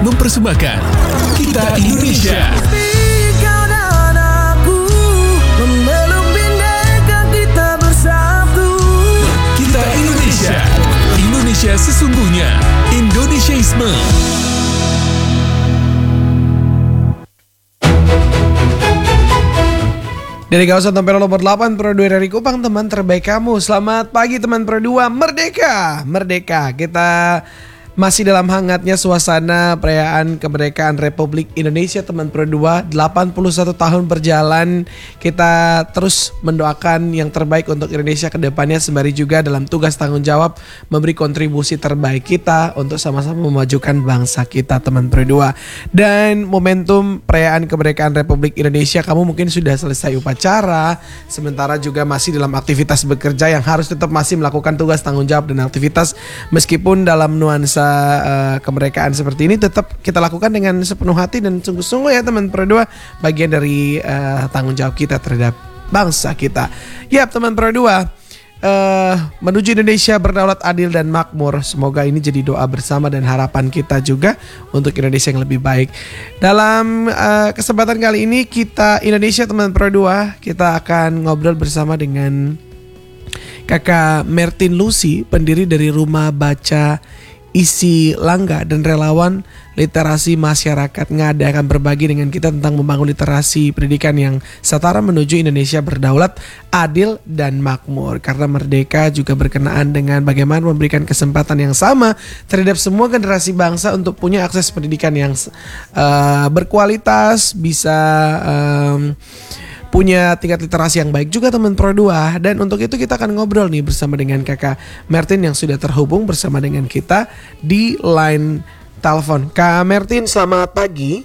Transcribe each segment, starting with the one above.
mempersembahkan Kita Indonesia. Kau dan aku memeluk bhinneka kita bersatu. Kita Indonesia. Indonesia sesungguhnya. Indonesiaisme. Dari kawasan Tempero nomor 8 Pro 2 dari Kupang, teman terbaik kamu. Selamat pagi teman Pro 2. Merdeka. Merdeka. Kita masih dalam hangatnya suasana perayaan kemerdekaan Republik Indonesia, teman Pro 2. 81 tahun berjalan. Kita terus mendoakan yang terbaik untuk Indonesia ke depannya, sembari juga dalam tugas tanggung jawab memberi kontribusi terbaik kita untuk sama-sama memajukan bangsa kita, teman Pro 2. Dan momentum perayaan kemerdekaan Republik Indonesia, kamu mungkin sudah selesai upacara, sementara juga masih dalam aktivitas bekerja yang harus tetap masih melakukan tugas tanggung jawab dan aktivitas, meskipun dalam nuansa kemerdekaan seperti ini tetap kita lakukan dengan sepenuh hati dan sungguh-sungguh ya teman Pro 2, bagian dari tanggung jawab kita terhadap bangsa kita. Yap teman Pro 2, menuju Indonesia berdaulat, adil dan makmur. Semoga ini jadi doa bersama dan harapan kita juga untuk Indonesia yang lebih baik. Dalam kesempatan kali ini Kita Indonesia teman Pro 2, kita akan ngobrol bersama dengan Kakak Mertin Lucy, pendiri dari Rumah Baca Isi Langga dan relawan literasi masyarakat Ngada, akan berbagi dengan kita tentang membangun literasi pendidikan yang setara menuju Indonesia berdaulat, adil dan makmur. Karena merdeka juga berkenaan dengan bagaimana memberikan kesempatan yang sama terhadap semua generasi bangsa untuk punya akses pendidikan yang berkualitas, bisa punya tingkat literasi yang baik juga teman Pro 2. Dan untuk itu kita akan ngobrol nih bersama dengan Kakak Mertin yang sudah terhubung bersama dengan kita di line telepon. Kak Mertin, selamat pagi.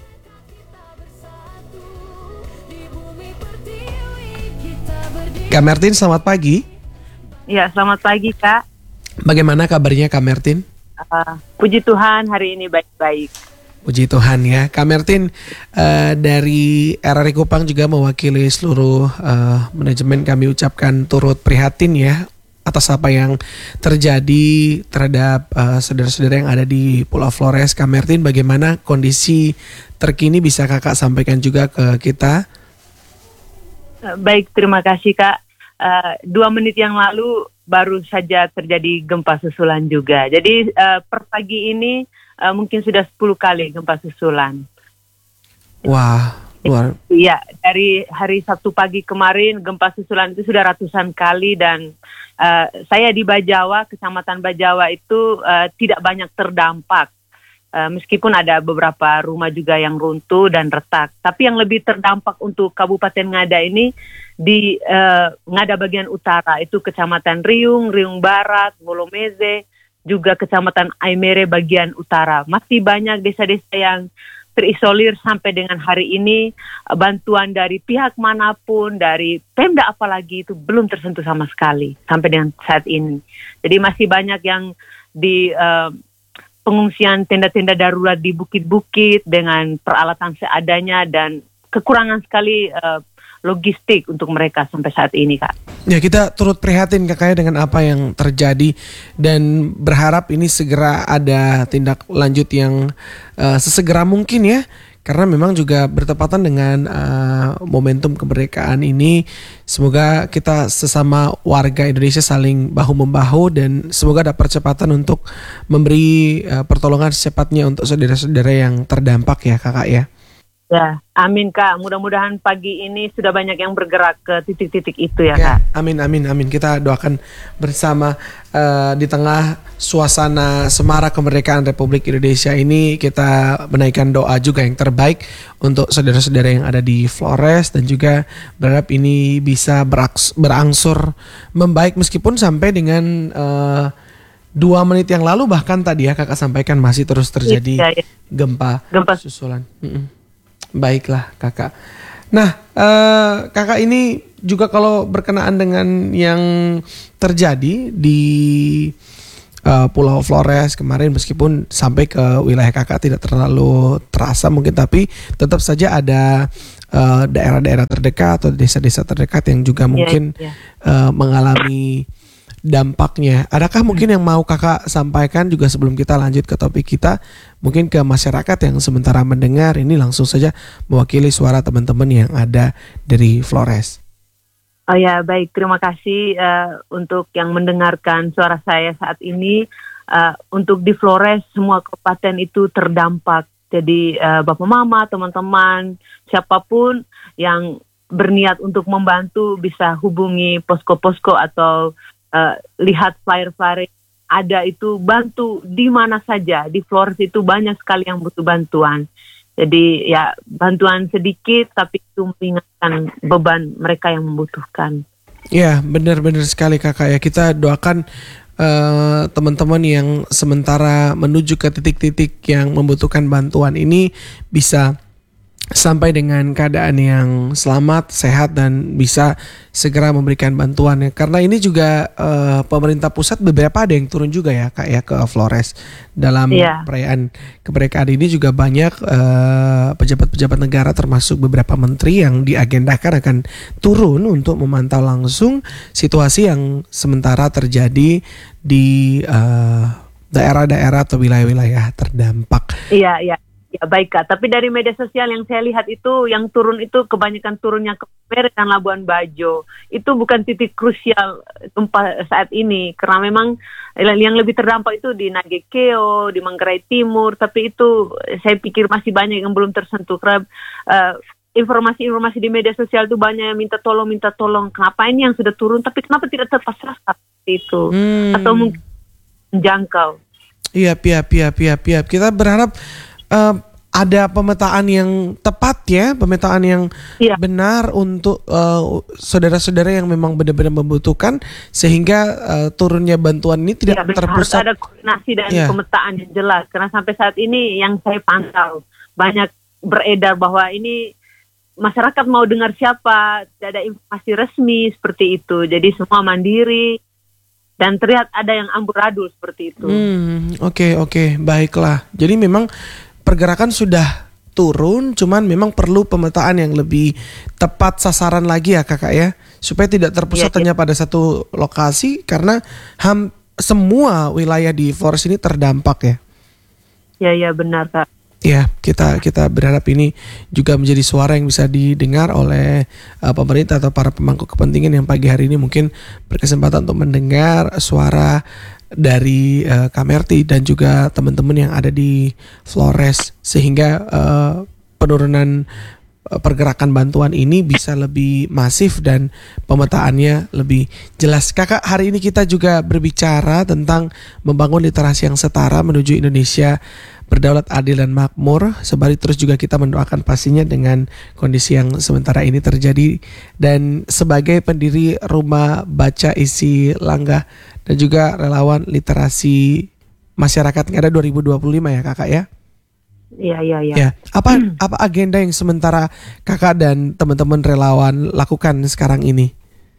Kak Mertin, selamat pagi. Ya, selamat pagi Kak. Bagaimana kabarnya Kak Mertin? Puji Tuhan hari ini baik-baik. Puji Tuhan ya. Kak Mertin, dari RRI Kupang juga mewakili seluruh manajemen, kami ucapkan turut prihatin ya atas apa yang terjadi terhadap saudara-saudara yang ada di Pulau Flores. Kak Mertin, bagaimana kondisi terkini, bisa Kakak sampaikan juga ke kita? Baik, terima kasih Kak. 2 menit yang lalu baru saja terjadi gempa susulan juga. Jadi per pagi ini mungkin sudah 10 kali gempa susulan. Wah, luar. Iya, dari hari Sabtu pagi kemarin gempa susulan itu sudah ratusan kali, dan saya di Bajawa, Kecamatan Bajawa itu tidak banyak terdampak. Meskipun ada beberapa rumah juga yang runtuh dan retak. Tapi yang lebih terdampak untuk Kabupaten Ngada ini di Ngada bagian utara, itu Kecamatan Riung, Riung Barat, Molomeze, juga Kecamatan Aimere bagian utara. Masih banyak desa-desa yang terisolir sampai dengan hari ini. Bantuan dari pihak manapun, dari Pemda apalagi, itu belum tersentuh sama sekali sampai dengan saat ini. Jadi masih banyak yang di pengungsian tenda-tenda darurat di bukit-bukit dengan peralatan seadanya, dan kekurangan sekali logistik untuk mereka sampai saat ini Kak. Ya, kita turut prihatin Kakaknya dengan apa yang terjadi dan berharap ini segera ada tindak lanjut yang sesegera mungkin ya. Karena memang juga bertepatan dengan momentum kemerdekaan ini. Semoga kita sesama warga Indonesia saling bahu-membahu dan semoga ada percepatan untuk memberi pertolongan secepatnya untuk saudara-saudara yang terdampak ya Kakak ya. Ya, amin Kak. Mudah-mudahan pagi ini sudah banyak yang bergerak ke titik-titik itu ya Kak. Amin. Kita doakan bersama di tengah suasana semarak kemerdekaan Republik Indonesia ini, kita menaikkan doa juga yang terbaik untuk saudara-saudara yang ada di Flores, dan juga berharap ini bisa berangsur membaik meskipun sampai dengan 2 menit yang lalu bahkan tadi ya Kakak sampaikan masih terus terjadi gempa susulan. Baiklah Kakak. Nah, Kakak ini juga kalau berkenaan dengan yang terjadi di Pulau Flores kemarin, meskipun sampai ke wilayah Kakak tidak terlalu terasa mungkin, tapi tetap saja ada daerah-daerah terdekat atau desa-desa terdekat yang juga mungkin mengalami dampaknya. Adakah mungkin yang mau kakak sampaikan juga sebelum kita lanjut ke topik kita, mungkin ke masyarakat yang sementara mendengar ini langsung saja mewakili suara teman-teman yang ada dari Flores. Oh ya, baik. Terima kasih untuk yang mendengarkan suara saya saat ini. Untuk di Flores, semua kabupaten itu terdampak. Jadi Bapak Mama, teman-teman, siapapun yang berniat untuk membantu bisa hubungi posko-posko atau lihat flyer-flyer ada itu, bantu di mana saja. Di Flores itu banyak sekali yang butuh bantuan. Jadi ya bantuan sedikit tapi itu meringankan beban mereka yang membutuhkan. Ya, benar-benar sekali kakak ya. Kita doakan teman-teman yang sementara menuju ke titik-titik yang membutuhkan bantuan ini bisa sampai dengan keadaan yang selamat, sehat, dan bisa segera memberikan bantuannya. Karena ini juga pemerintah pusat beberapa ada yang turun juga ya kak ya ke Flores dalam perayaan kemerdekaan ini. Juga banyak pejabat-pejabat negara termasuk beberapa menteri yang diagendakan akan turun untuk memantau langsung situasi yang sementara terjadi di daerah-daerah atau wilayah-wilayah terdampak. Iya, iya. Ya baik Kak, tapi dari media sosial yang saya lihat itu yang turun itu kebanyakan turunnya ke Medan dan Labuan Bajo. Itu bukan titik krusial gempa saat ini karena memang yang lebih terdampak itu di Nagekeo, di Manggarai Timur, tapi itu saya pikir masih banyak yang belum tersentuh karena informasi-informasi di media sosial itu banyak yang minta tolong. Kenapa ini yang sudah turun tapi kenapa tidak tepat sasaran seperti itu? Atau mungkin menjangkau. Iya, Kita berharap ada pemetaan yang tepat ya, pemetaan yang benar untuk saudara-saudara yang memang benar-benar membutuhkan sehingga turunnya bantuan ini tidak terpusat. Harus ada koordinasi dan pemetaan yang jelas karena sampai saat ini yang saya pantau banyak beredar bahwa ini masyarakat mau dengar siapa, tidak ada informasi resmi seperti itu. Jadi semua mandiri dan terlihat ada yang amburadul seperti itu. Oke, baiklah. Jadi memang pergerakan sudah turun, cuman memang perlu pemetaan yang lebih tepat sasaran lagi ya kakak ya, supaya tidak terpusat hanya pada satu lokasi karena semua wilayah di Flores ini terdampak ya. Ya benar kak. Ya, kita berharap ini juga menjadi suara yang bisa didengar oleh pemerintah atau para pemangku kepentingan yang pagi hari ini mungkin berkesempatan untuk mendengar suara dari Kamerti dan juga teman-teman yang ada di Flores sehingga penurunan pergerakan bantuan ini bisa lebih masif dan pemetaannya lebih jelas. Kakak, hari ini kita juga berbicara tentang membangun literasi yang setara menuju Indonesia berdaulat, adil, dan makmur. Sembari terus juga kita mendoakan pastinya dengan kondisi yang sementara ini terjadi. Dan sebagai pendiri Rumah Baca Isi Langgah dan juga relawan literasi masyarakat Ngada 2025 ya kakak ya? Iya. Apa agenda yang sementara kakak dan teman-teman relawan lakukan sekarang ini?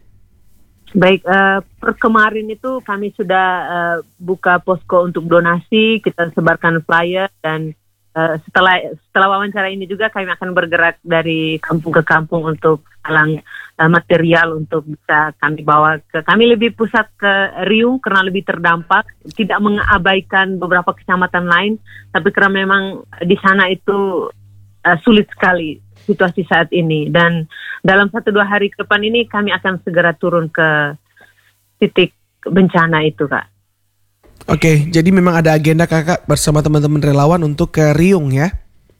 Baik, per kemarin itu kami sudah buka posko untuk donasi, kita sebarkan flyer dan setelah wawancara ini juga kami akan bergerak dari kampung ke kampung untuk halang material untuk bisa kami bawa ke, kami lebih pusat ke Riung karena lebih terdampak, tidak mengabaikan beberapa kecamatan lain, tapi karena memang di sana itu sulit sekali situasi saat ini dan dalam 1-2 hari ke depan ini kami akan segera turun ke titik bencana itu kak. Oke, jadi memang ada agenda kakak bersama teman-teman relawan untuk ke Riung ya?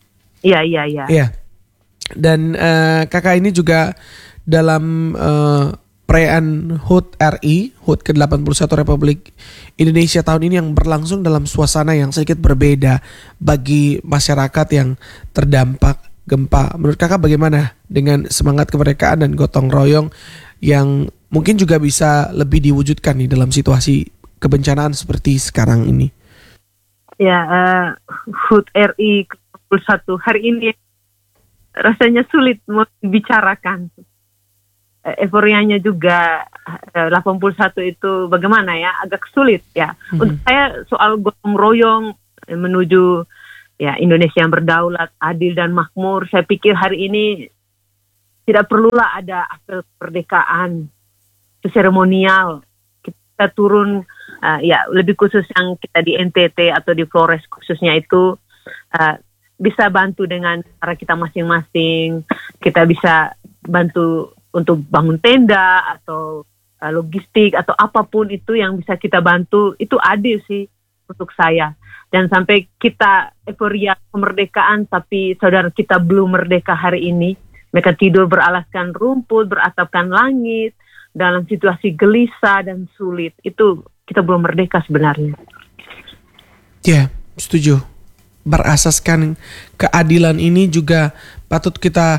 Iya. Dan kakak ini juga dalam perayaan HUT RI, HUT ke-81 Republik Indonesia tahun ini yang berlangsung dalam suasana yang sedikit berbeda bagi masyarakat yang terdampak gempa. Menurut kakak bagaimana dengan semangat kemerdekaan dan gotong royong yang mungkin juga bisa lebih diwujudkan nih dalam situasi kebencanaan seperti sekarang ini? Ya, HUT RI ke-81 hari ini rasanya sulit mau dibicarakan. Euforianya juga 81 itu bagaimana ya, agak sulit ya. Untuk saya soal gotong royong menuju ya Indonesia yang berdaulat, adil dan makmur, saya pikir hari ini tidak perlulah ada apel kemerdekaan itu seremonial. Kita kita turun, ya lebih khusus yang kita di NTT atau di Flores khususnya itu bisa bantu dengan cara kita masing-masing. Kita bisa bantu untuk bangun tenda atau logistik atau apapun itu yang bisa kita bantu, itu adil sih untuk saya. Dan sampai kita euforia kemerdekaan tapi saudara kita belum merdeka hari ini. Mereka tidur beralaskan rumput, beratapkan langit, dalam situasi gelisah dan sulit. Itu kita belum merdeka sebenarnya. Ya, setuju. Berasaskan keadilan ini juga patut kita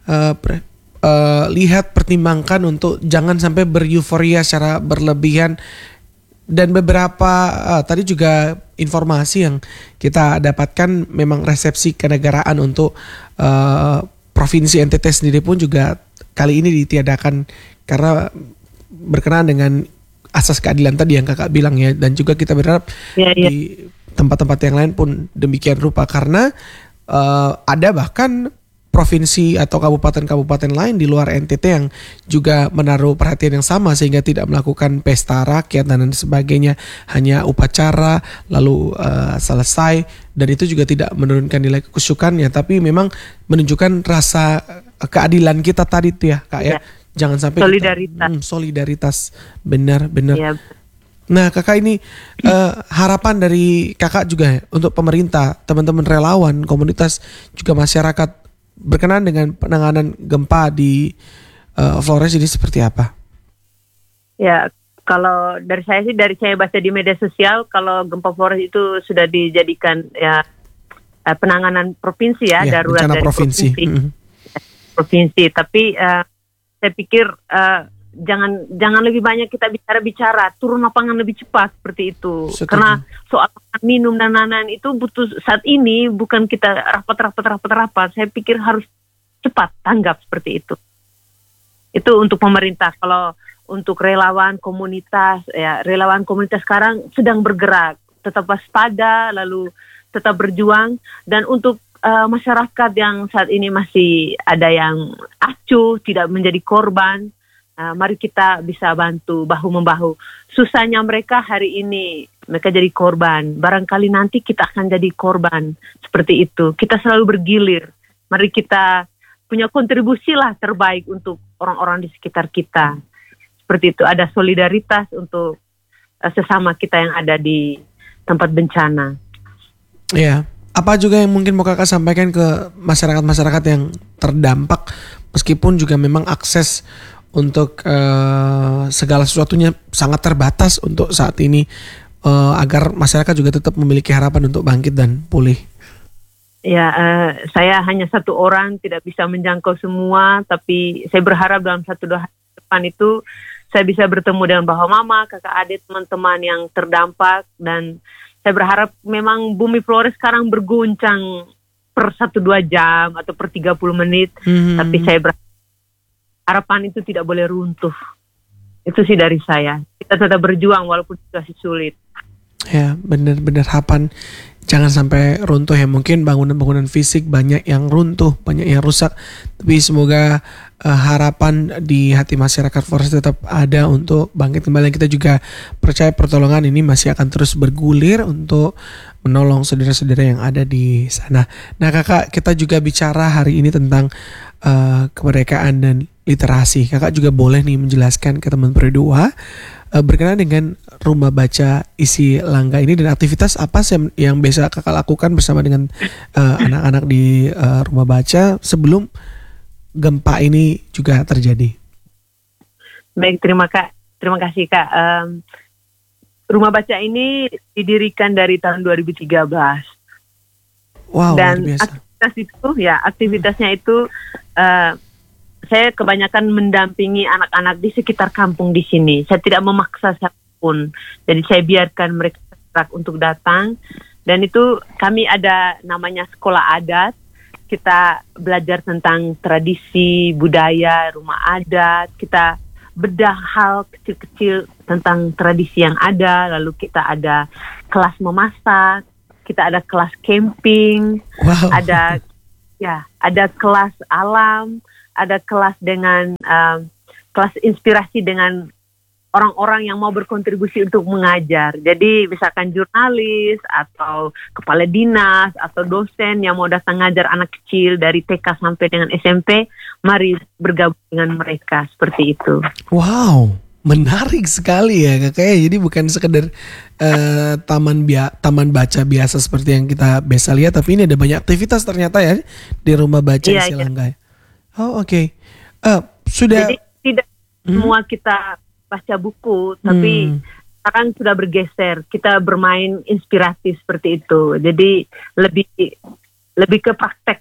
lihat, pertimbangkan untuk jangan sampai beryuforia secara berlebihan. Dan beberapa tadi juga informasi yang kita dapatkan, memang resepsi kenegaraan untuk Provinsi NTT sendiri pun juga kali ini ditiadakan karena berkenaan dengan asas keadilan tadi yang kakak bilang ya. Dan juga kita berharap di tempat-tempat yang lain pun demikian rupa, karena ada bahkan provinsi atau kabupaten-kabupaten lain di luar NTT yang juga menaruh perhatian yang sama, sehingga tidak melakukan pesta rakyat dan sebagainya, hanya upacara lalu selesai, dan itu juga tidak menurunkan nilai kekusyukannya, tapi memang menunjukkan rasa keadilan kita tadi tuh ya Kak ya. Jangan sampai solidaritas. Solidaritas, benar-benar. Ya. Nah kakak ini harapan dari kakak juga untuk pemerintah, teman-teman relawan, komunitas, juga masyarakat berkenaan dengan penanganan gempa di Flores ini seperti apa? Ya, kalau dari saya baca di media sosial, kalau gempa Flores itu sudah dijadikan ya penanganan provinsi ya, darurat dari provinsi. Provinsi. Tapi saya pikir jangan lebih banyak kita bicara, turun lapangan lebih cepat seperti itu. Setuju. Karena soal minum dan lain-lain itu butuh saat ini, bukan kita rapat. Saya pikir harus cepat tanggap seperti itu. Itu untuk pemerintah. Kalau untuk relawan komunitas sekarang sedang bergerak, tetap waspada, lalu tetap berjuang. Dan untuk masyarakat yang saat ini masih ada yang acuh, tidak menjadi korban, mari kita bisa bantu bahu-membahu. Susahnya mereka hari ini, mereka jadi korban. Barangkali nanti kita akan jadi korban. Seperti itu. Kita selalu bergilir. Mari kita punya kontribusi lah terbaik untuk orang-orang di sekitar kita. Seperti itu. Ada solidaritas untuk sesama kita yang ada di tempat bencana. Ya. Apa juga yang mungkin mau kakak sampaikan ke masyarakat-masyarakat yang terdampak, meskipun juga memang akses untuk segala sesuatunya sangat terbatas untuk saat ini, agar masyarakat juga tetap memiliki harapan untuk bangkit dan pulih. Ya, saya hanya satu orang, tidak bisa menjangkau semua, tapi saya berharap dalam 1-2 hari depan itu saya bisa bertemu dengan bapak mama, kakak adik, teman-teman yang terdampak, dan saya berharap memang bumi Flores sekarang berguncang per 1-2 jam atau per 30 menit, tapi saya berharap harapan itu tidak boleh runtuh. Itu sih dari saya. Kita tetap berjuang walaupun situasi sulit. Ya, benar-benar harapan jangan sampai runtuh ya. Mungkin bangunan-bangunan fisik banyak yang runtuh, banyak yang rusak. Tapi semoga harapan di hati masyarakat Flores tetap ada untuk bangkit kembali. Kita juga percaya pertolongan ini masih akan terus bergulir untuk menolong saudara-saudara yang ada di sana. Nah kakak, kita juga bicara hari ini tentang kemerdekaan dan literasi. Kakak juga boleh nih menjelaskan ke teman Pro 2 berkenaan dengan rumah baca isi Langga ini, dan aktivitas apa sih yang biasa kakak lakukan bersama dengan anak-anak di rumah baca sebelum gempa ini juga terjadi. Baik, terima kasih Kak. Rumah baca ini didirikan dari tahun 2013. Wow, dan luar biasa. Aktivitasnya itu saya kebanyakan mendampingi anak-anak di sekitar kampung di sini. Saya tidak memaksa siapapun. Jadi saya biarkan mereka bergerak untuk datang. Dan itu kami ada namanya sekolah adat. Kita belajar tentang tradisi, budaya, rumah adat. Kita bedah hal kecil-kecil tentang tradisi yang ada. Lalu kita ada kelas memasak. Kita ada kelas camping. Wow. Ada kelas alam. Ada kelas dengan kelas inspirasi dengan orang-orang yang mau berkontribusi untuk mengajar. Jadi misalkan jurnalis atau kepala dinas atau dosen yang mau datang ngajar anak kecil dari TK sampai dengan SMP, mari bergabung dengan mereka seperti itu. Wow, menarik sekali ya kakak. Jadi bukan sekedar taman baca biasa seperti yang kita biasa lihat, tapi ini ada banyak aktivitas ternyata ya di rumah baca Iya, Isi Langga. Oh oke. Sudah. Jadi tidak semua kita baca buku, tapi kita kan sudah bergeser. Kita bermain inspiratif seperti itu. Jadi lebih ke praktek.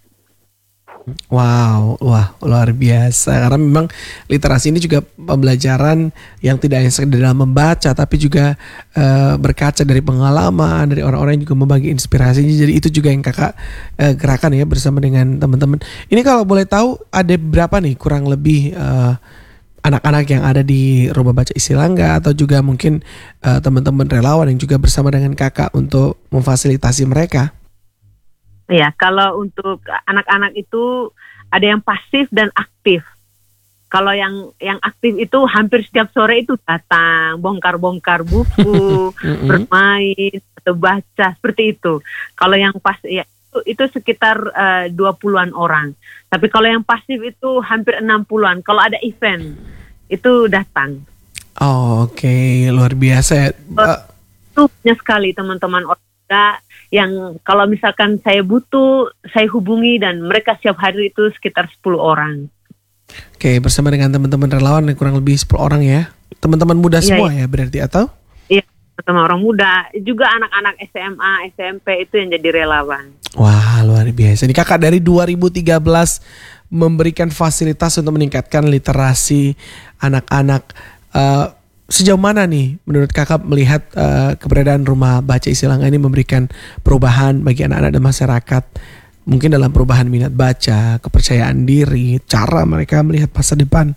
Wow, wah luar biasa. Karena memang literasi ini juga pembelajaran yang tidak hanya sekedar dalam membaca, tapi juga berkaca dari pengalaman, dari orang-orang yang juga membagi inspirasinya. Jadi itu juga yang kakak gerakan ya bersama dengan teman-teman. Ini kalau boleh tahu ada berapa nih kurang lebih anak-anak yang ada di rumah baca Isi Langga, atau juga mungkin teman-teman relawan yang juga bersama dengan kakak untuk memfasilitasi mereka? Ya, kalau untuk anak-anak itu ada yang pasif dan aktif. Kalau yang aktif itu hampir setiap sore itu datang, bongkar-bongkar buku, bermain atau baca seperti itu. Kalau yang pasif ya itu sekitar 20-an orang. Tapi kalau yang pasif itu hampir 60-an. Kalau ada event itu datang. Oh, oke. Luar biasa. Itu banyak sekali teman-teman orang muda yang kalau misalkan saya butuh, saya hubungi dan mereka setiap hari itu sekitar 10 orang. Oke, bersama dengan teman-teman relawan yang kurang lebih 10 orang ya. Teman-teman muda semua ya berarti atau? Iya, teman orang muda, juga anak-anak SMA, SMP itu yang jadi relawan. Wah, luar biasa. Ini kakak dari 2013 memberikan fasilitas untuk meningkatkan literasi anak-anak. Sejauh mana nih menurut kakak melihat keberadaan rumah baca Isi Langga ini memberikan perubahan bagi anak-anak dan masyarakat? Mungkin dalam perubahan minat baca, kepercayaan diri, cara mereka melihat masa depan.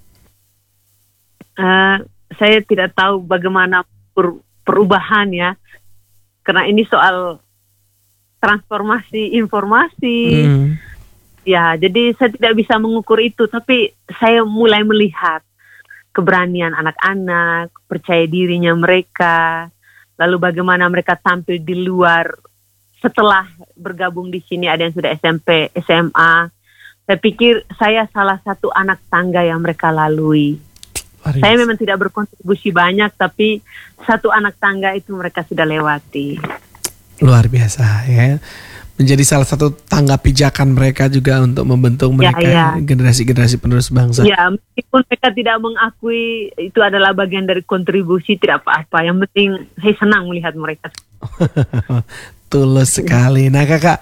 Saya tidak tahu bagaimana perubahan ya, karena ini soal transformasi informasi. Ya, jadi saya tidak bisa mengukur itu, tapi saya mulai melihat keberanian anak-anak, percaya dirinya mereka, lalu bagaimana mereka tampil di luar setelah bergabung di sini. Ada yang sudah SMP, SMA. Saya pikir saya salah satu anak tangga yang mereka lalui. Saya memang tidak berkontribusi banyak, tapi satu anak tangga itu mereka sudah lewati. Luar biasa ya. Menjadi salah satu tangga pijakan mereka juga untuk membentuk mereka generasi-generasi penerus bangsa. Ya, meskipun mereka tidak mengakui itu adalah bagian dari kontribusi, tidak apa-apa. Yang penting saya senang melihat mereka. Tulus sekali. Nah kakak,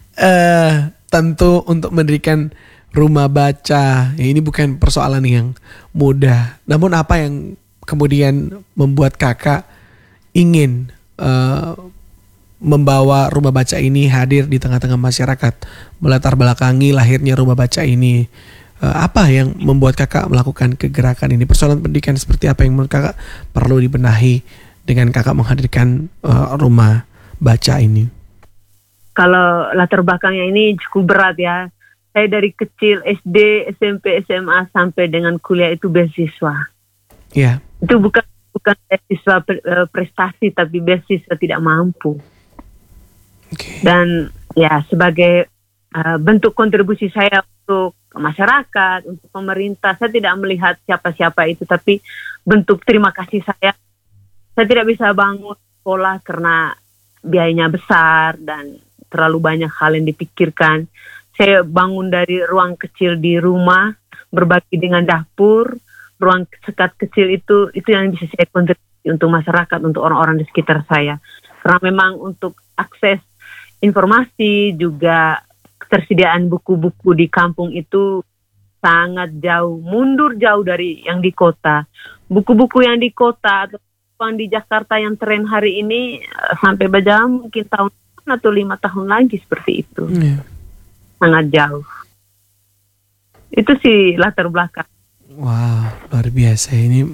tentu untuk mendirikan rumah baca, ya ini bukan persoalan yang mudah. Namun apa yang kemudian membuat kakak ingin membawa rumah baca ini hadir di tengah-tengah masyarakat, melatar belakangi lahirnya rumah baca ini? Apa yang membuat kakak melakukan kegerakan ini? Persoalan pendidikan seperti apa yang menurut kakak perlu dibenahi dengan kakak menghadirkan rumah baca ini? Kalau latar belakangnya ini cukup berat ya. Saya dari kecil SD, SMP, SMA sampai dengan kuliah itu beasiswa. Ya. Itu bukan beasiswa prestasi, tapi beasiswa tidak mampu. Okay. Dan ya sebagai bentuk kontribusi saya untuk masyarakat, untuk pemerintah, saya tidak melihat siapa-siapa itu, tapi bentuk terima kasih saya. Saya tidak bisa bangun sekolah karena biayanya besar dan terlalu banyak hal yang dipikirkan. Saya bangun dari ruang kecil di rumah, berbagi dengan dapur, ruang sekat kecil itu yang bisa saya kontribusi untuk masyarakat, untuk orang-orang di sekitar saya. Karena memang untuk akses informasi, juga ketersediaan buku-buku di kampung itu sangat jauh, mundur jauh dari yang di kota. Buku-buku yang di kota atau yang di Jakarta yang tren hari ini sampai berjalan mungkin tahun atau 5 tahun lagi seperti itu. Sangat jauh. Itu sih latar belakang. Wow, luar biasa ini.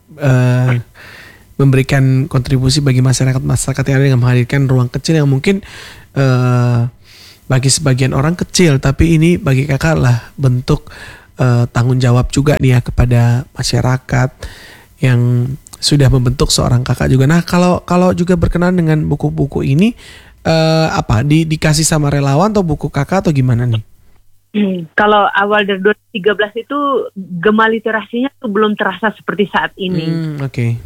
Memberikan kontribusi bagi masyarakat yang ada dengan menghadirkan ruang kecil yang mungkin bagi sebagian orang kecil, tapi ini bagi kakak lah bentuk tanggung jawab juga nih ya kepada masyarakat yang sudah membentuk seorang kakak juga. Nah, kalau juga berkenan dengan buku-buku ini, dikasih sama relawan atau buku kakak atau gimana nih? Kalau awal dari 2013 itu gema literasinya tuh belum terasa seperti saat ini. Oke.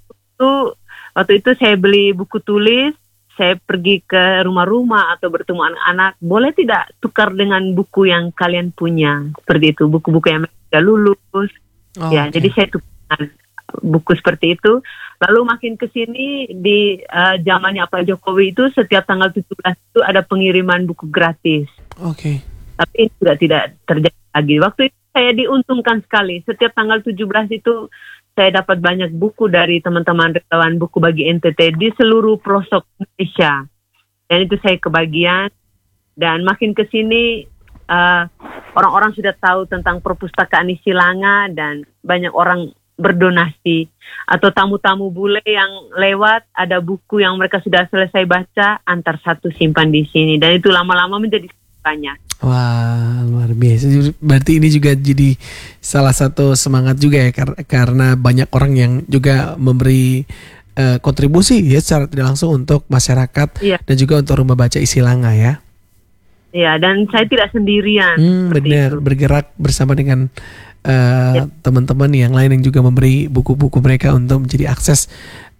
Waktu itu saya beli buku tulis, saya pergi ke rumah-rumah atau bertemu anak-anak, boleh tidak tukar dengan buku yang kalian punya, seperti itu, buku-buku yang sudah lulus. Jadi saya tukar buku seperti itu. Lalu makin ke sini di zamannya Pak Jokowi itu setiap tanggal 17 itu ada pengiriman buku gratis. Oke. Tapi ini sudah tidak terjadi lagi. Waktu itu saya diuntungkan sekali. Setiap tanggal 17 itu saya dapat banyak buku dari teman-teman relawan buku bagi NTT di seluruh pelosok Indonesia. Dan itu saya kebagian. Dan makin ke sini orang-orang sudah tahu tentang perpustakaan Isilanga dan banyak orang berdonasi. Atau tamu-tamu bule yang lewat ada buku yang mereka sudah selesai baca, antar satu simpan di sini. Dan itu lama-lama menjadi banyak. Wah, luar biasa. Berarti ini juga jadi salah satu semangat juga ya, karena banyak orang yang juga memberi kontribusi ya secara tidak langsung untuk masyarakat dan juga untuk rumah baca Isilanga ya. Iya, dan saya tidak sendirian. Benar, bergerak bersama dengan teman-teman yang lain yang juga memberi buku-buku mereka untuk menjadi akses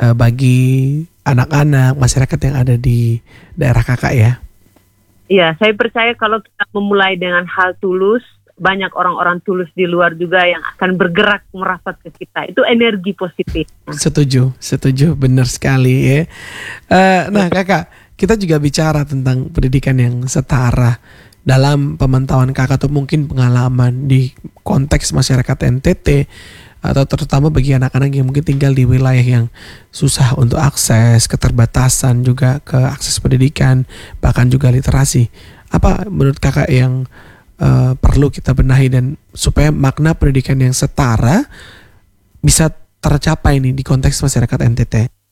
bagi anak-anak masyarakat yang ada di daerah kakak ya. Iya, saya percaya kalau kita memulai dengan hal tulus, banyak orang-orang tulus di luar juga yang akan bergerak merapat ke kita. Itu energi positif. Setuju, benar sekali ya. Nah kakak, kita juga bicara tentang pendidikan yang setara. Dalam pemantauan kakak atau mungkin pengalaman di konteks masyarakat NTT, atau terutama bagi anak-anak yang mungkin tinggal di wilayah yang susah untuk akses, keterbatasan juga ke akses pendidikan, bahkan juga literasi. Apa menurut kakak yang perlu kita benahi dan supaya makna pendidikan yang setara bisa tercapai nih di konteks masyarakat NTT?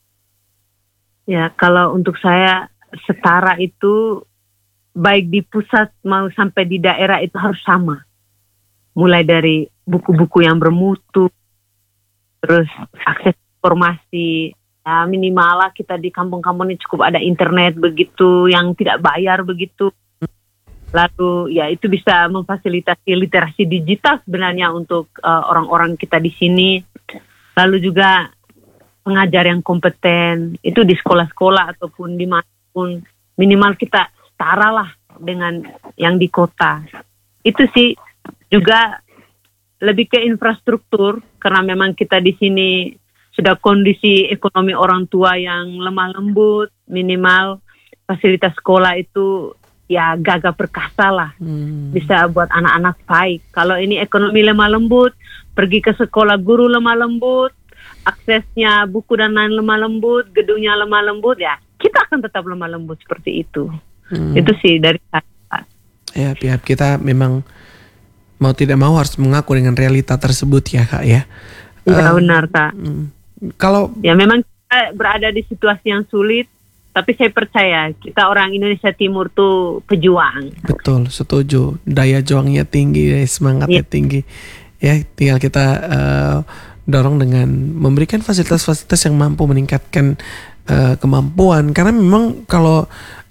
Ya, kalau untuk saya setara itu baik di pusat mau sampai di daerah itu harus sama. Mulai dari buku-buku yang bermutu, terus akses informasi, ya minimal lah kita di kampung-kampung ini cukup ada internet begitu, yang tidak bayar begitu. Lalu ya itu bisa memfasilitasi literasi digital sebenarnya untuk orang-orang kita di sini. Lalu juga pengajar yang kompeten, itu di sekolah-sekolah ataupun dimanapun, minimal kita setara lah dengan yang di kota. Itu sih juga lebih ke infrastruktur, karena memang kita di sini sudah kondisi ekonomi orang tua yang lemah lembut, minimal fasilitas sekolah itu ya gagah perkasa lah, bisa buat anak-anak baik. Kalau ini ekonomi lemah lembut, pergi ke sekolah guru lemah lembut, aksesnya buku dan lain lemah lembut, gedungnya lemah lembut, ya kita akan tetap lemah lembut seperti itu. Itu sih dari saya. Ya, pihak kita memang mau tidak mau harus mengaku dengan realita tersebut ya kak ya. Iya benar kak. Kalau ya memang kita berada di situasi yang sulit, tapi saya percaya kita orang Indonesia Timur tuh pejuang. Betul, setuju. Daya juangnya tinggi, daya semangatnya tinggi. Ya, tinggal kita dorong dengan memberikan fasilitas-fasilitas yang mampu meningkatkan kemampuan. Karena memang kalau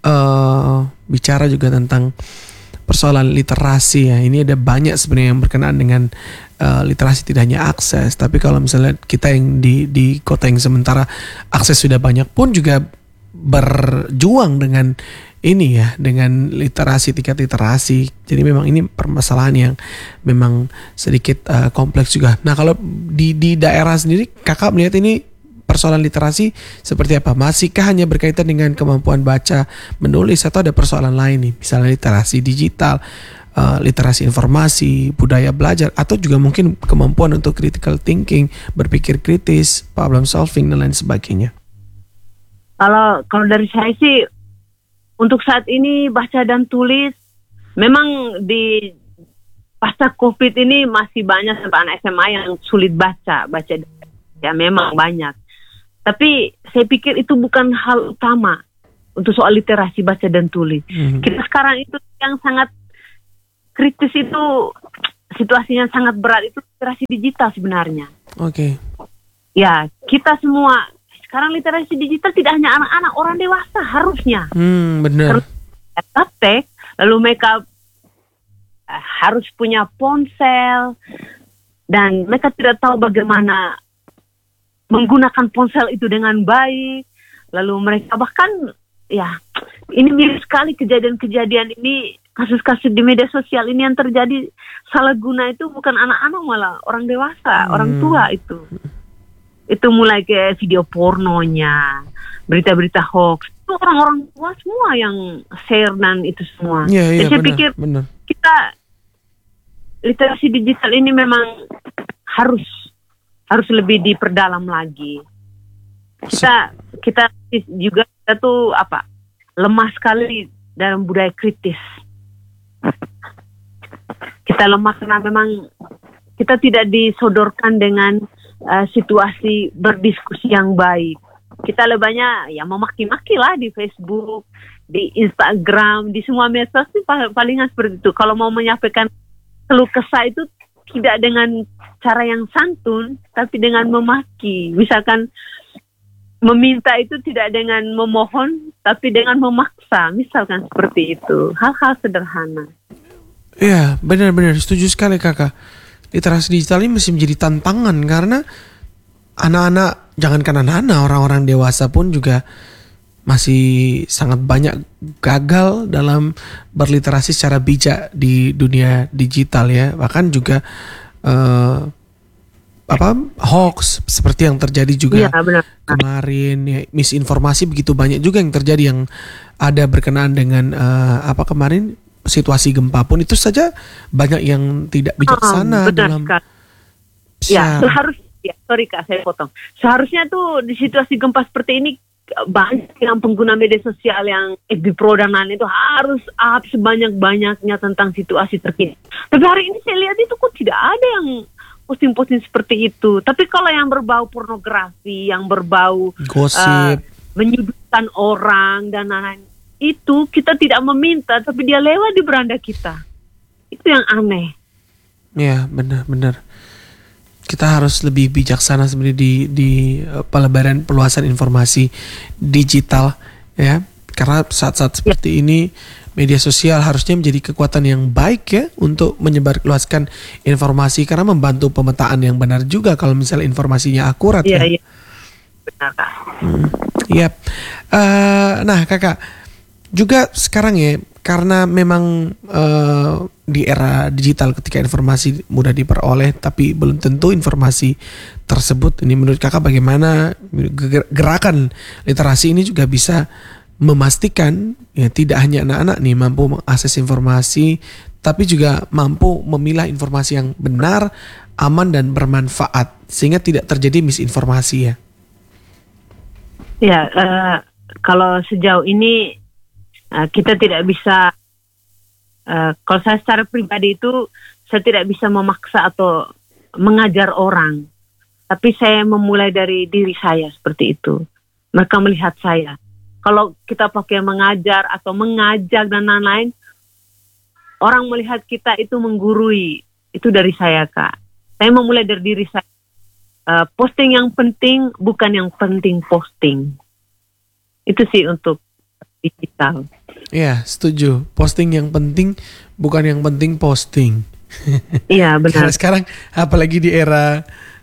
bicara juga tentang persoalan literasi ya, ini ada banyak sebenarnya yang berkenaan dengan literasi, tidak hanya akses, tapi kalau misalnya kita yang di kota yang sementara akses sudah banyak pun juga berjuang dengan ini ya, dengan literasi, tingkat literasi. Jadi memang ini permasalahan yang memang sedikit kompleks juga. Nah kalau di daerah sendiri kakak melihat ini persoalan literasi seperti apa? Masihkah hanya berkaitan dengan kemampuan baca, menulis, atau ada persoalan lain nih? Misalnya literasi digital, literasi informasi, budaya belajar, atau juga mungkin kemampuan untuk critical thinking, berpikir kritis, problem solving, dan lain sebagainya. Kalau dari saya sih, untuk saat ini baca dan tulis, memang di pasca COVID ini masih banyak sampai anak SMA yang sulit baca ya memang banyak. Tapi saya pikir itu bukan hal utama untuk soal literasi baca dan tulis. Kita sekarang itu yang sangat kritis itu, situasinya sangat berat itu literasi digital sebenarnya. Oke. Ya, kita semua sekarang literasi digital tidak hanya anak-anak, orang dewasa harusnya. Benar. Harus praktek, lalu mereka harus punya ponsel dan mereka tidak tahu bagaimana menggunakan ponsel itu dengan baik. Lalu mereka bahkan ya, ini mirip sekali kejadian-kejadian ini, kasus-kasus di media sosial ini yang terjadi, salah guna itu bukan anak-anak malah orang dewasa, orang tua itu. Itu mulai ke video pornonya, berita-berita hoax. Itu orang-orang tua semua yang share dan itu semua. Iya, Jadi saya benar, pikir benar. kita literasi digital ini memang harus lebih diperdalam lagi. Kita juga tuh lemah sekali dalam budaya kritis. Kita lemah karena memang kita tidak disodorkan dengan situasi berdiskusi yang baik. Kita lebih banyak ya memaki-maki lah di Facebook, di Instagram, di semua medsos itu palingan seperti itu. Kalau mau menyampaikan keluh kesah itu tidak dengan cara yang santun, tapi dengan memaki. Misalkan meminta itu tidak dengan memohon, tapi dengan memaksa. Misalkan seperti itu. Hal-hal sederhana. Iya, benar-benar setuju sekali kakak. Literasi digital ini mesti menjadi tantangan karena anak-anak, jangankan anak-anak, orang-orang dewasa pun juga masih sangat banyak gagal dalam berliterasi secara bijak di dunia digital ya. Bahkan juga hoax seperti yang terjadi juga kemarin ya, misinformasi begitu banyak juga yang terjadi, yang ada berkenaan dengan kemarin situasi gempa pun itu saja banyak yang tidak bijaksana dalam sorry Kak, saya potong. Seharusnya tuh di situasi gempa seperti ini banyak yang pengguna media sosial yang FB Pro dan lain itu harus up sebanyak-banyaknya tentang situasi terkini. Tapi hari ini saya lihat itu kok tidak ada yang posting-posting seperti itu. Tapi kalau yang berbau pornografi, yang berbau gosip, menyudutkan orang dan lain-lain, itu kita tidak meminta, tapi dia lewat di beranda kita. Itu yang aneh. Ya, benar-benar. Kita harus lebih bijaksana sebenarnya di pelebaran peluasan informasi digital ya. Karena saat-saat seperti ini media sosial harusnya menjadi kekuatan yang baik ya untuk menyebarluaskan informasi, karena membantu pemetaan yang benar juga kalau misalnya informasinya akurat. Iya. Benar Kak. Yap. Nah kakak, juga sekarang ya, karena memang di era digital ketika informasi mudah diperoleh, tapi belum tentu informasi tersebut, ini menurut kakak bagaimana gerakan literasi ini juga bisa memastikan ya tidak hanya anak-anak nih mampu mengakses informasi, tapi juga mampu memilah informasi yang benar, aman dan bermanfaat sehingga tidak terjadi misinformasi ya. Ya, kalau sejauh ini kita tidak bisa, kalau saya secara pribadi itu saya tidak bisa memaksa atau mengajar orang, tapi saya memulai dari diri saya seperti itu. Mereka melihat saya. Kalau kita pakai mengajar atau mengajak dan lain-lain, orang melihat kita itu menggurui. Itu dari saya Kak. Saya memulai dari diri saya. Posting yang penting, bukan yang penting posting. Itu sih untuk digital. Iya, setuju. Posting yang penting, bukan yang penting posting. Iya, benar. Karena sekarang apalagi di era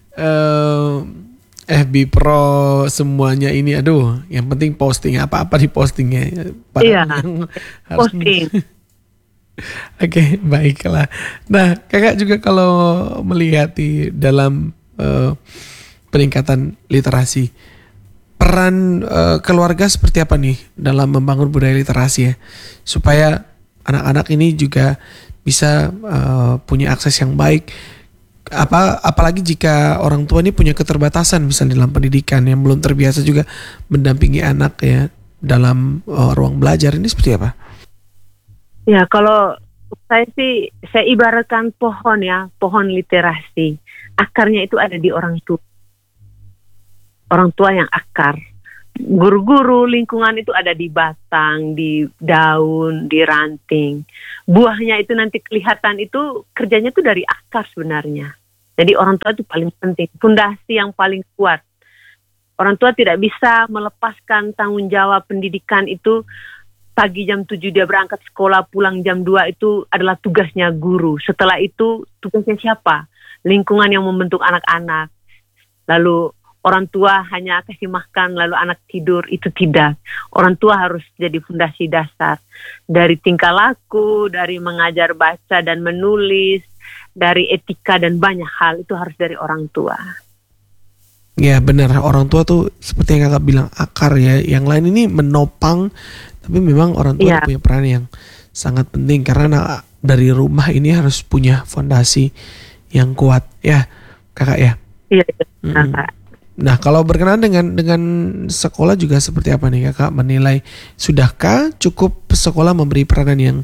FB Pro semuanya ini, aduh, yang penting posting, apa-apa di postingnya. Iya, posting. Oke, baiklah. Nah, kakak juga kalau melihat di dalam peningkatan literasi, peran keluarga seperti apa nih dalam membangun budaya literasi ya, supaya anak-anak ini juga bisa punya akses yang baik. Apalagi jika orang tua ini punya keterbatasan misalnya dalam pendidikan, yang belum terbiasa juga mendampingi anak ya dalam ruang belajar, ini seperti apa? Ya, kalau saya sih, saya ibaratkan pohon ya, pohon literasi. Akarnya itu ada di orang tua. Orang tua yang akar. Guru-guru lingkungan itu ada di batang, di daun, di ranting. Buahnya itu nanti kelihatan, itu kerjanya itu dari akar sebenarnya. Jadi orang tua itu paling penting, fondasi yang paling kuat. Orang tua tidak bisa melepaskan tanggung jawab pendidikan itu. Pagi jam 7 dia berangkat sekolah, pulang jam 2 itu adalah tugasnya guru. Setelah itu tugasnya siapa? Lingkungan yang membentuk anak-anak. Lalu orang tua hanya kasih makan lalu anak tidur, itu tidak. Orang tua harus jadi fondasi dasar. Dari tingkah laku, dari mengajar baca dan menulis, dari etika dan banyak hal itu harus dari orang tua. Ya benar, orang tua tuh seperti yang kakak bilang akar ya. Yang lain ini menopang, tapi memang orang tua punya peran yang sangat penting karena dari rumah ini harus punya fondasi yang kuat ya kakak ya. Iya. Kakak. Nah kalau berkenaan dengan sekolah juga seperti apa nih kakak menilai, sudahkah cukup sekolah memberi peranan yang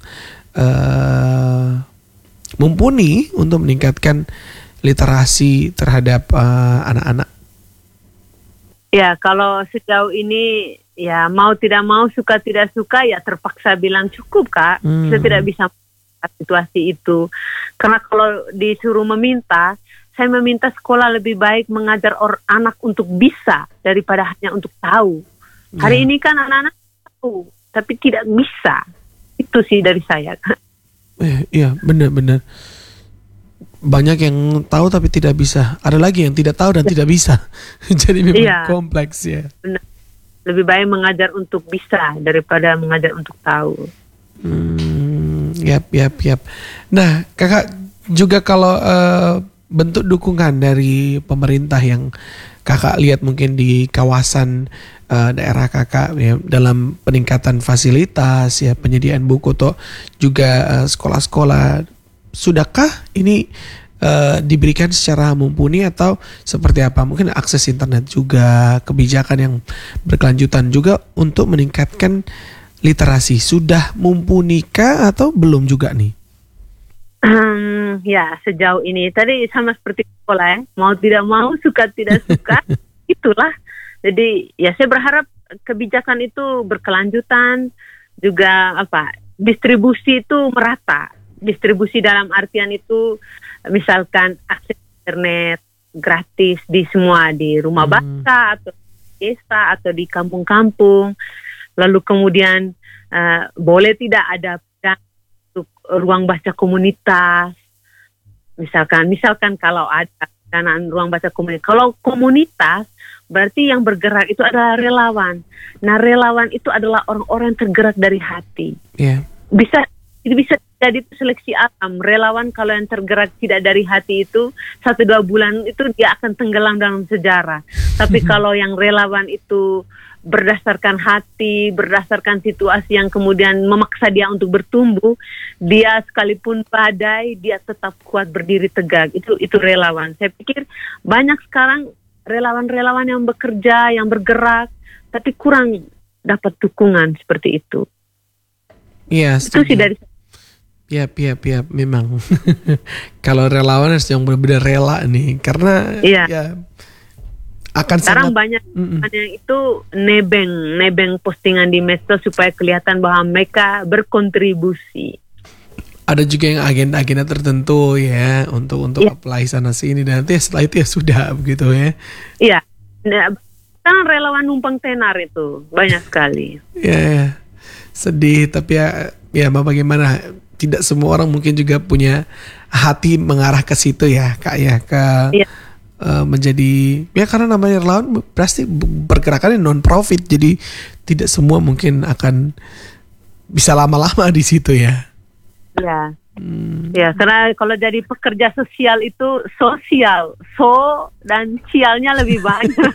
mumpuni untuk meningkatkan literasi terhadap anak-anak? Ya, kalau sejauh ini ya mau tidak mau, suka tidak suka ya terpaksa bilang cukup, Kak. Kita tidak bisa situasi itu. Karena kalau disuruh meminta, saya meminta sekolah lebih baik mengajar anak untuk bisa daripada hanya untuk tahu. Hari ini kan anak-anak tahu, tapi tidak bisa. Itu sih dari saya, Kak. Iya, benar-benar. Banyak yang tahu tapi tidak bisa. Ada lagi yang tidak tahu dan tidak bisa. Jadi memang kompleks ya. Benar. Lebih baik mengajar untuk bisa daripada mengajar untuk tahu. Yap. Nah, kakak juga kalau bentuk dukungan dari pemerintah yang kakak lihat mungkin di kawasan daerah kakak ya, dalam peningkatan fasilitas ya, penyediaan buku atau juga sekolah-sekolah, sudahkah ini diberikan secara mumpuni atau seperti apa? Mungkin akses internet juga, kebijakan yang berkelanjutan juga untuk meningkatkan literasi. Sudah mumpunikah atau belum juga nih? Ya sejauh ini tadi sama seperti sekolah ya, mau tidak mau, suka tidak suka, itulah. Jadi ya saya berharap kebijakan itu berkelanjutan, juga distribusi itu merata. Distribusi dalam artian itu misalkan akses internet gratis di semua, di rumah baca atau di desa atau di kampung-kampung. Lalu kemudian boleh tidak ada untuk ruang baca komunitas. Misalkan kalau ada danaan ruang baca komunitas. Kalau komunitas berarti yang bergerak itu adalah relawan. Nah, relawan itu adalah orang-orang yang tergerak dari hati. Yeah. Bisa jadi seleksi alam. Relawan kalau yang tergerak tidak dari hati itu 1-2 bulan itu dia akan tenggelam dalam sejarah. Tapi kalau yang relawan itu berdasarkan hati, berdasarkan situasi yang kemudian memaksa dia untuk bertumbuh, dia sekalipun badai dia tetap kuat berdiri tegak. Itu relawan. Saya pikir banyak sekarang relawan-relawan yang bekerja, yang bergerak, tapi kurang dapat dukungan seperti itu. Iya, itu sih dari. Yap, memang. Kalau relawan harus yang benar-benar rela nih, karena ya akan sekarang banyak yang itu nebeng postingan di medsos supaya kelihatan bahwa mereka berkontribusi. Ada juga yang agenda-agenda tertentu ya untuk apply sana sini, dan nanti setelah itu ya sudah begitu ya. Iya. Kan relawan numpang tenar itu banyak sekali. Ya. Sedih, tapi ya mau bagaimana, tidak semua orang mungkin juga punya hati mengarah ke situ ya Kak ya, menjadi ya, karena namanya relawan pasti pergerakannya non profit, jadi tidak semua mungkin akan bisa lama-lama di situ ya. Ya. Ya, karena kalau jadi pekerja sosial itu sosial, dan sialnya lebih banyak.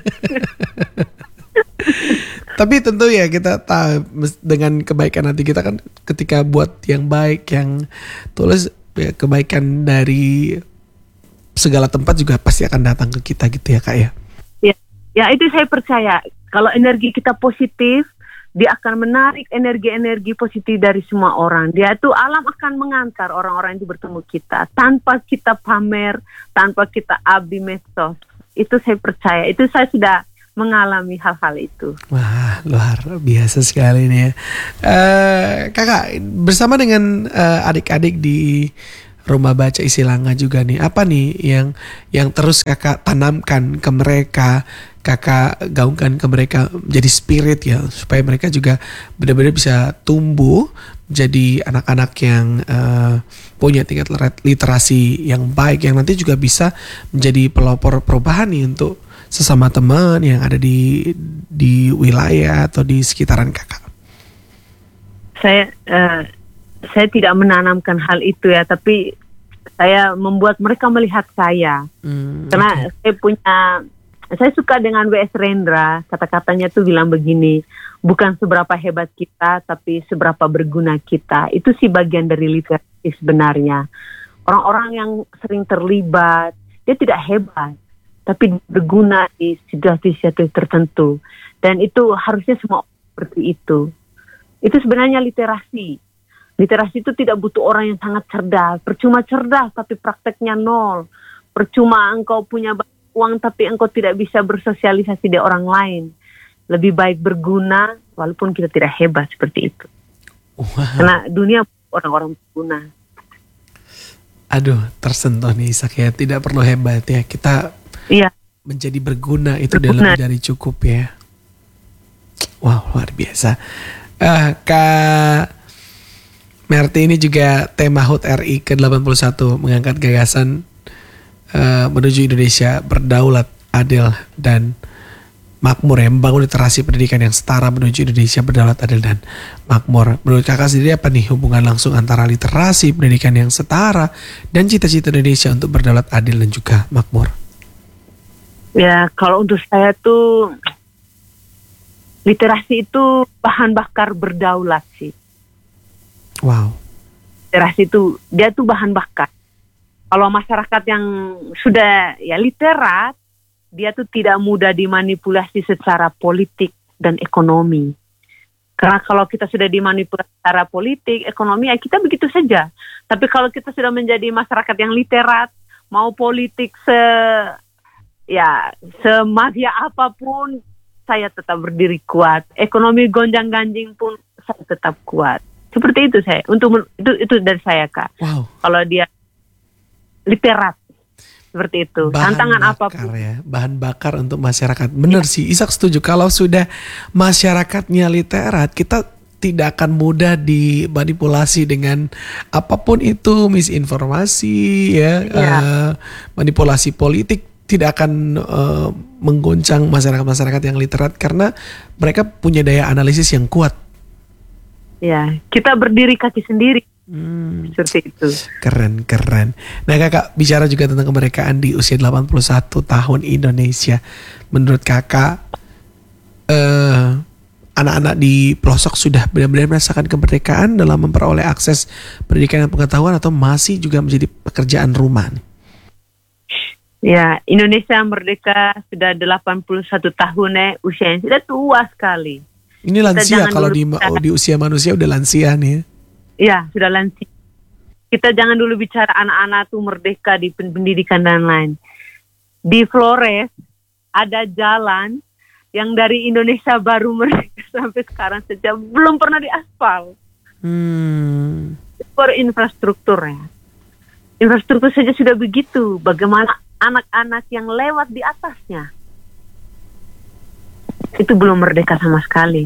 Tapi tentu ya kita tahu dengan kebaikan hati kita kan, ketika buat yang baik, yang tulus ya, kebaikan dari segala tempat juga pasti akan datang ke kita gitu ya Kak ya. Ya itu saya percaya. Kalau energi kita positif, dia akan menarik energi-energi positif dari semua orang. Dia itu alam akan mengantar orang-orang itu bertemu kita tanpa kita pamer, tanpa kita abdi medsos. Itu saya percaya. Itu saya sudah mengalami hal-hal itu. Wah, luar biasa sekali nih ya. Kakak bersama dengan adik-adik di rumah baca Isilanga juga nih. Apa nih yang terus kakak tanamkan ke mereka, kakak gaungkan ke mereka jadi spirit ya, supaya mereka juga benar-benar bisa tumbuh jadi anak-anak yang punya tingkat literasi yang baik, yang nanti juga bisa menjadi pelopor perubahan nih untuk sesama teman yang ada di wilayah atau di sekitaran kakak. Saya tidak menanamkan hal itu ya, tapi saya membuat mereka melihat saya. Karena saya suka dengan W.S. Rendra, kata-katanya tuh bilang begini, bukan seberapa hebat kita, tapi seberapa berguna kita. Itu sih bagian dari literasi sebenarnya. Orang-orang yang sering terlibat, dia tidak hebat, tapi berguna di situasi-situasi tertentu. Dan itu harusnya semua seperti itu. Itu sebenarnya literasi. Literasi itu tidak butuh orang yang sangat cerdas. Percuma cerdas tapi prakteknya nol. Percuma engkau punya uang tapi engkau tidak bisa bersosialisasi dengan orang lain. Lebih baik berguna walaupun kita tidak hebat seperti itu. Wow. Karena dunia orang-orang berguna. Aduh, tersentuh nih Isak ya. Tidak perlu hebat ya. Kita menjadi berguna itu udah lebih dari cukup ya. Wow, luar biasa. Kak Merti ini juga tema HUT RI ke-81 mengangkat gagasan menuju Indonesia berdaulat, adil, dan makmur ya, membangun literasi pendidikan yang setara menuju Indonesia berdaulat, adil, dan makmur. Menurut kakak sendiri apa nih hubungan langsung antara literasi pendidikan yang setara dan cita-cita Indonesia untuk berdaulat, adil, dan juga makmur? Ya, kalau untuk saya tuh literasi itu bahan bakar berdaulat sih. Wow. Literasi itu, dia tuh bahan bakar. Kalau masyarakat yang sudah ya literat, dia tuh tidak mudah dimanipulasi secara politik dan ekonomi. Karena kalau kita sudah dimanipulasi secara politik, ekonomi, ya kita begitu saja. Tapi kalau kita sudah menjadi masyarakat yang literat, mau politik semafia apapun, saya tetap berdiri kuat. Ekonomi gonjang-ganjing pun saya tetap kuat. Seperti itu saya. Itu dari saya, Kak. Wow. Kalau dia literat seperti itu. Bahan Tantangan bakar apapun. ya, bahan bakar untuk masyarakat. Benar sih, Isak setuju. Kalau sudah masyarakatnya literat, kita tidak akan mudah dimanipulasi dengan apapun itu, misinformasi ya, manipulasi politik tidak akan menggoncang masyarakat yang literat karena mereka punya daya analisis yang kuat. Ya, kita berdiri kaki sendiri. Seperti itu. Keren. Nah kakak bicara juga tentang kemerdekaan di usia 81 tahun Indonesia. Menurut kakak anak-anak di pelosok sudah benar-benar merasakan kemerdekaan dalam memperoleh akses pendidikan dan pengetahuan atau masih juga menjadi pekerjaan rumah? Ya, Indonesia merdeka sudah 81 tahun usianya sudah tua sekali. Ini lansia, kalau di usia manusia udah lansia nih ya. Ya, sudah lansia. Kita jangan dulu bicara anak-anak tuh merdeka di pendidikan dan lain. Di Flores ada jalan yang dari Indonesia baru merdeka sampai sekarang saja belum pernah diaspal. For infrastrukturnya. Infrastruktur saja sudah begitu. Bagaimana anak-anak yang lewat di atasnya? Itu belum merdeka sama sekali.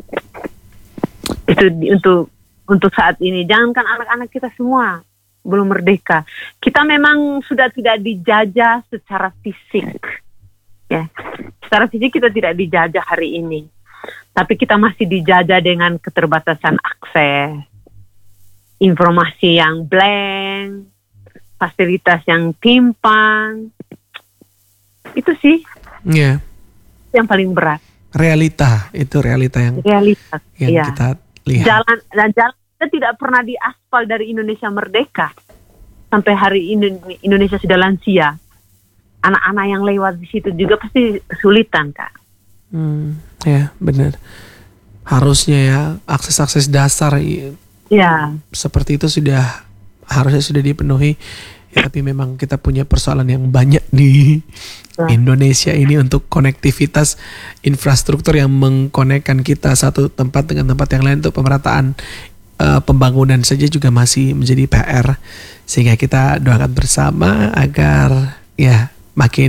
Itu untuk saat ini. Jangankan anak-anak kita semua belum merdeka. Kita memang sudah tidak dijajah secara fisik. Ya, secara fisik kita tidak dijajah hari ini. Tapi kita masih dijajah dengan keterbatasan akses, informasi yang blank, fasilitas yang timpang. Itu sih yang paling berat. Realita yang kita lihat. Jalan kita tidak pernah diaspal dari Indonesia merdeka sampai hari ini Indonesia sudah lansia. Anak-anak yang lewat di situ juga pasti kesulitan, Kak. Ya benar. Harusnya ya akses dasar seperti itu harusnya sudah dipenuhi. Ya, tapi memang kita punya persoalan yang banyak di Indonesia ini untuk konektivitas infrastruktur yang mengkonekkan kita satu tempat dengan tempat yang lain untuk pemerataan pembangunan saja juga masih menjadi PR, sehingga kita doakan bersama agar ya makin